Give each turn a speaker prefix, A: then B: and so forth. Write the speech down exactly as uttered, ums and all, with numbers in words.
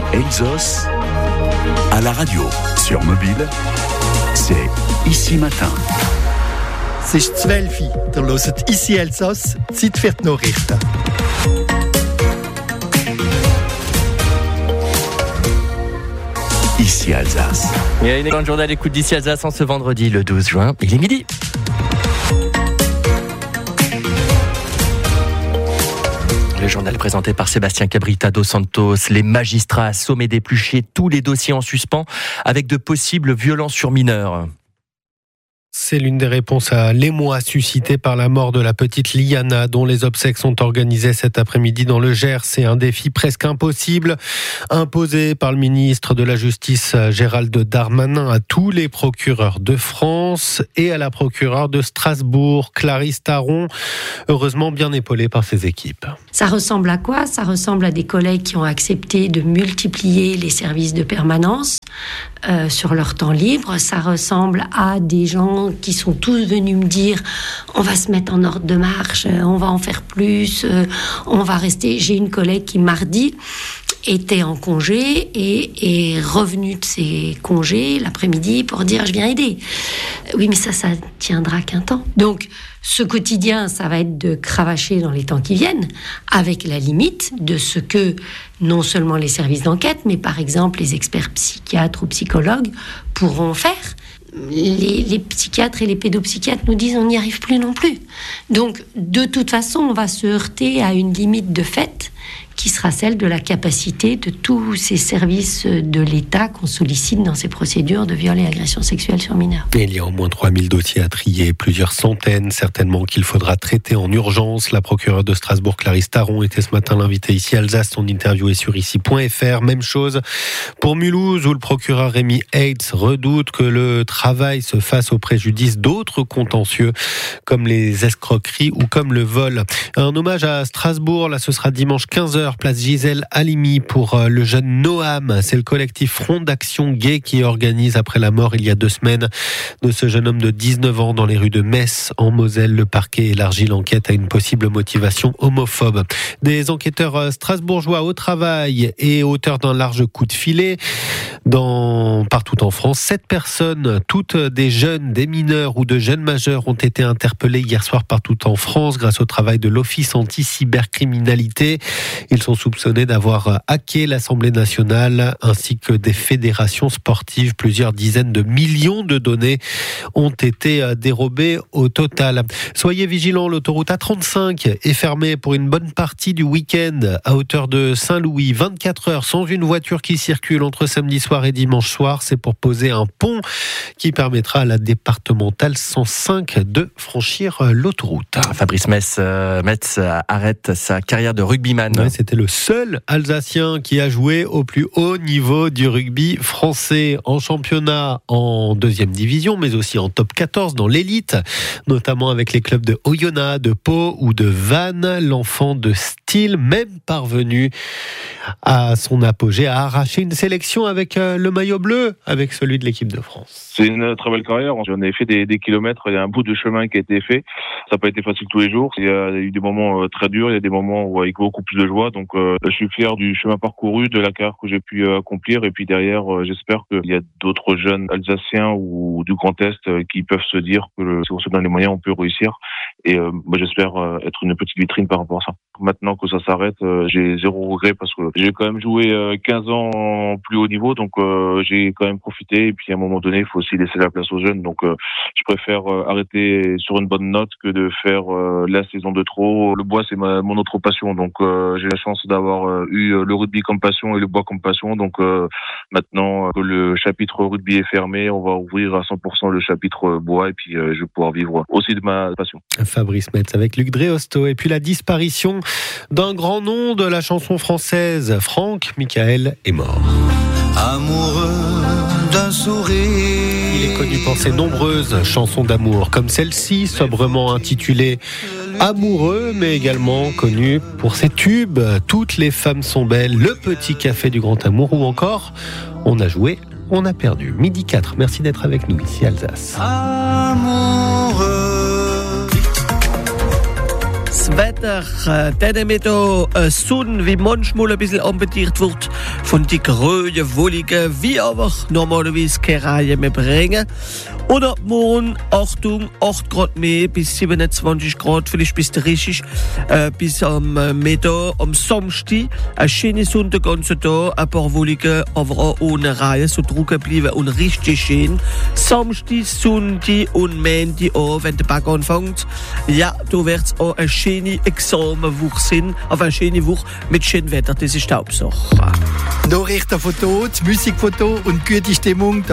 A: Elsos à la radio, sur mobile, c'est Ici Matin.
B: Es ist zwölf Uhr, ihr hört «Ici Elsass», Zeit für die Nachrichten.
A: Ici Alsace.
C: Il y a une grande journée à l'écoute d'Ici Alsace en ce vendredi, le douze juin. Il est midi. Le journal présenté par Sébastien Cabrita dos Santos. Les magistrats assommés d'éplucher tous les dossiers en suspens avec de possibles violences sur mineurs.
D: C'est l'une des réponses à l'émoi suscité par la mort de la petite Liana, dont les obsèques sont organisées cet après-midi dans le Gers. C'est un défi presque impossible, imposé par le ministre de la Justice Gérald Darmanin à tous les procureurs de France et à la procureure de Strasbourg, Clarisse Taron, heureusement bien épaulée par ses équipes.
E: Ça ressemble à quoi ? Ça ressemble à des collègues qui ont accepté de multiplier les services de permanence euh, sur leur temps libre. Ça ressemble à des gens qui sont tous venus me dire on va se mettre en ordre de marche, on va en faire plus, on va rester. J'ai une collègue qui mardi était en congé et est revenue de ses congés l'après-midi pour dire je viens aider. Oui, mais ça, ça tiendra qu'un temps. Donc, ce quotidien, ça va être de cravacher dans les temps qui viennent, avec la limite de ce que non seulement les services d'enquête, mais par exemple les experts psychiatres ou psychologues pourront faire. Les, les psychiatres et les pédopsychiatres nous disent on n'y arrive plus non plus. Donc, de toute façon, on va se heurter à une limite de fait qui sera celle de la capacité de tous ces services de l'État qu'on sollicite dans ces procédures de viol et agression sexuelle sur mineurs.
D: Et il y a au moins trois mille dossiers à trier, plusieurs centaines certainement qu'il faudra traiter en urgence. La procureure de Strasbourg, Clarisse Taron, était ce matin l'invitée ici à Alsace. Son interview est sur ici point f r. Même chose pour Mulhouse, où le procureur Rémi Heitz redoute que le travail se fasse au préjudice d'autres contentieux, comme les escroqueries ou comme le vol. Un hommage à Strasbourg, là ce sera dimanche quinze heures, place Gisèle Halimi pour le jeune Noam. C'est le collectif Front d'Action Gay qui organise, après la mort il y a deux semaines de ce jeune homme de dix-neuf ans dans les rues de Metz en Moselle. Le parquet élargit l'enquête à une possible motivation homophobe. Des enquêteurs strasbourgeois au travail et auteurs d'un large coup de filet dans, partout en France. Sept personnes, toutes des jeunes, des mineurs ou de jeunes majeurs, ont été interpellées hier soir partout en France grâce au travail de l'Office anti-cybercriminalité. Ils sont soupçonnés d'avoir hacké l'Assemblée nationale ainsi que des fédérations sportives. Plusieurs dizaines de millions de données ont été dérobées au total. Soyez vigilants, l'autoroute A trente-cinq est fermée pour une bonne partie du week-end à hauteur de Saint-Louis. vingt-quatre heures sans une voiture qui circule entre samedi soir et dimanche soir. C'est pour poser un pont qui permettra à la départementale cent cinq de franchir l'autoroute.
C: Fabrice Metz, euh, Metz arrête sa carrière de rugbyman.
D: Ouais, c'était le seul Alsacien qui a joué au plus haut niveau du rugby français, en championnat, en deuxième division, mais aussi en top quatorze dans l'élite, notamment avec les clubs de Oyonnax, de Pau ou de Vannes. L'enfant de style, même parvenu à son apogée, à arracher une sélection avec le maillot bleu, avec celui de l'équipe de France.
F: C'est une très belle carrière. J'en ai fait des, des kilomètres. Il y a un bout de chemin qui a été fait. Ça n'a pas été facile tous les jours. Il y a eu des moments très durs. Il y a des moments où avec beaucoup plus de joie. Donc, euh, je suis fier du chemin parcouru, de la carrière que j'ai pu accomplir. Et puis derrière, euh, j'espère qu'il y a d'autres jeunes Alsaciens ou du Grand Est euh, qui peuvent se dire que le, si on se donne les moyens, on peut réussir. Et euh, moi, j'espère euh, être une petite vitrine par rapport à ça. Maintenant que ça s'arrête, euh, j'ai zéro regret parce que j'ai quand même joué euh, quinze ans en plus haut niveau. Donc, euh, j'ai quand même profité. Et puis, à un moment donné, il faut aussi laisser la place aux jeunes. Donc, euh, je préfère euh, arrêter sur une bonne note que de faire euh, la saison de trop. Le bois, c'est ma, mon autre passion. Donc, euh, j'ai la chance d'avoir euh, eu le rugby comme passion et le bois comme passion. Donc, euh, maintenant que le chapitre rugby est fermé, on va ouvrir à cent pour cent le chapitre bois. Et puis, euh, je vais pouvoir vivre aussi de ma passion.
D: Fabrice Metz avec Luc Dréosto. Et puis, la disparition d'un grand nom de la chanson française. Franck Michael est mort.
G: Amoureux d'un sourire.
D: Il est connu pour ses nombreuses chansons d'amour, comme celle-ci, sobrement intitulée Amoureux, mais également connu pour ses tubes Toutes les femmes sont belles, Le petit café du grand amour, ou encore On a joué, on a perdu. Midi quatre, merci d'être avec nous ici à Alsace.
G: Amoureux.
H: das Wetter, äh, dann mit der äh, Sonne, wie manchmal ein bisschen ambitiert wird, von die grünen Wolligen, wie aber normalerweise keine Reihe mehr bringen. Oder morgen, Achtung, acht Grad mehr bis siebenundzwanzig Grad, vielleicht bis richtig, äh, bis am äh, Mittag, am Samstag. Eine schöne Sonne den ganzen Tag, ein paar Wolligen, aber auch ohne Reihe, so trocken bleiben und richtig schön. Samstag, Sonntag und Montag auch, wenn der Berg anfängt. Ja, da wird es auch eine schöne Examenwoche sein, aber eine schöne Woche mit schönem Wetter, das ist die Hauptsache.
B: Nachrichten von dort, Musik von dort und gute Stimmung.